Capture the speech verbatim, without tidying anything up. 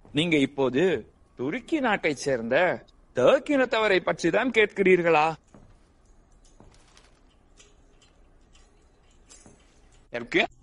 நீங்க இப்போது துருக்கி நாட்டைச் சேர்ந்த டர்க் இனத்தவரை பற்றிதான் கேட்கிறீர்களா? Erke?